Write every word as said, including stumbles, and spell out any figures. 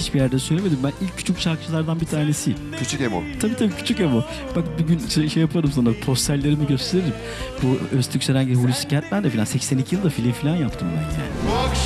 hiçbir yerde söylemedim. Ben ilk küçük şarkıcılardan bir tanesiyim. Küçük Emo. Tabii tabii küçük Emo. Bak bir gün şey, şey yaparım sana, posterlerimi gösteririm. Bu Öztürk Serengil, Hulusi Kentmen'de falan seksen iki yılında film falan yaptım ben yani.